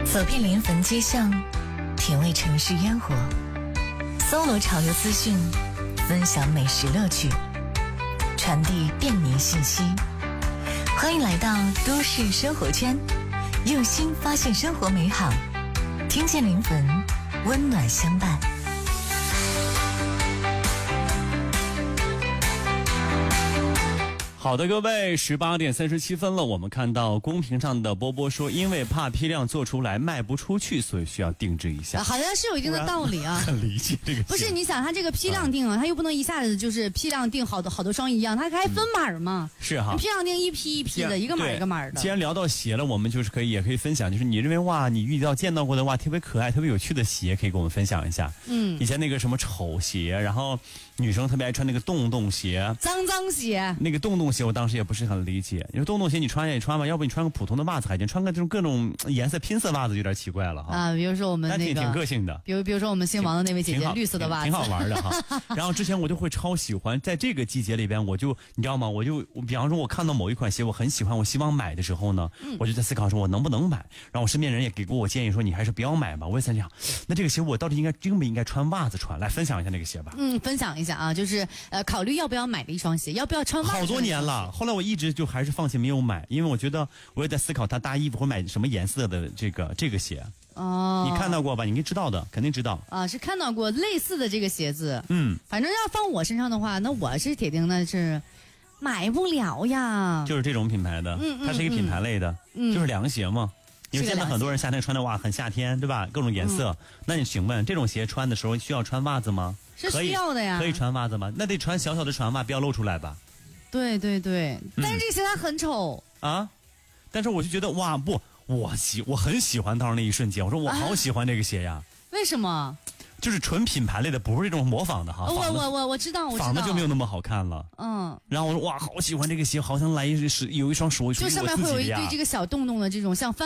走遍临汾街巷，品味城市烟火，搜罗潮流资讯，分享美食乐趣，传递便民信息。欢迎来到都市生活圈，用心发现生活美好，听见临汾，温暖相伴。 好的，各位，18点37分了。我们看到公屏上的波波说，因为怕批量做出来卖不出去，所以需要定制一下。 好像是有一定的道理啊。 很理解这个。 不是，你想他这个批量定啊，他又不能一下子就是批量定好多双一样，他还分码嘛。 是哈。 批量定一批一批的，一个码一个码的。 既然聊到鞋了，我们就是也可以分享，就是你认为哇，你遇到见到过的哇特别可爱、特别有趣的鞋，可以跟我们分享一下。以前那个什么丑鞋，然后女生特别爱穿那个洞鞋， 脏鞋。 那个洞鞋，我当时也不是很理解。你说洞鞋你穿也穿吧，要不你穿个普通的袜子还行，穿个这种各种颜色拼色袜子有点奇怪了哈。 啊，比如说我们那个挺个性的， 比如说我们姓王的那位姐姐，绿色的袜子， 挺好玩的哈。然后之前我就会超喜欢，在这个季节里边，你知道吗？比方说我看到某一款鞋我很喜欢，我希望买的时候呢，我就在思考说我能不能买。然后我身边人也给过我建议说你还是不要买吧。我也在想，那这个鞋我到底应不应该穿袜子穿？来分享一下那个鞋吧。 分享一下啊，就是考虑要不要买的一双鞋，要不要穿袜子？ 好多年了，后来我一直就还是放弃没有买，因为我觉得我也在思考他搭衣服会买什么颜色的这个鞋。哦，你看到过吧？你应该知道的，肯定知道啊，是看到过类似的这个鞋子。反正要放我身上的话，那我是铁定的是买不了呀。 就是这种品牌的，它是一个品牌类的，就是凉鞋嘛。因为现在很多人夏天穿的哇，很夏天，对吧？各种颜色。那你请问，这种鞋穿的时候需要穿袜子吗？ 是需要的呀。 可以穿袜子吗？那得穿小小的船袜，不要露出来吧？ 对，但是这个鞋它很丑啊。但是我就觉得哇不，我很喜欢当时那一瞬间，我说我好喜欢这个鞋呀。 为什么？ 就是纯品牌类的，不是这种模仿的哈。 我知道， 仿的就没有那么好看了。然后我说哇，好喜欢这个鞋，好想有一双属于就上面会有一堆这个小洞洞的这种像